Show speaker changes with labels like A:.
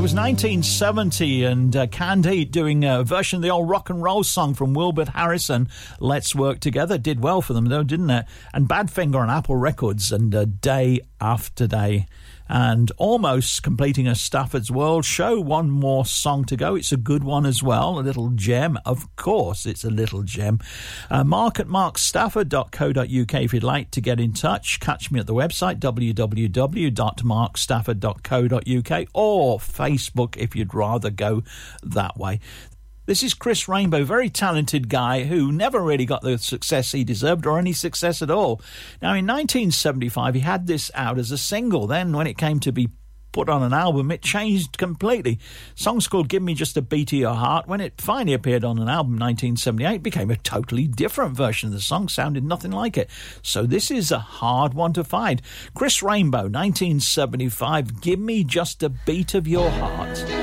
A: was 1970 and Candy doing a version of the old rock and roll song from Wilbert Harrison, Let's Work Together. Did well for them though, didn't it? And Badfinger on Apple Records and Day After Day. And almost completing a Stafford's World show. One more song to go. It's a good one as well. A little gem. Of course, it's a little gem. Mark at markstafford.co.uk if you'd like to get in touch. Catch me at the website, www.markstafford.co.uk, or Facebook if you'd rather go that way. This is Chris Rainbow, very talented guy who never really got the success he deserved or any success at all. Now, in 1975, he had this out as a single. Then, when it came to be put on an album, it changed completely. The song's called Give Me Just a Beat of Your Heart. When it finally appeared on an album in 1978, it became a totally different version of the song, sounded nothing like it. So this is a hard one to find. Chris Rainbow, 1975, Give Me Just a Beat of Your Heart.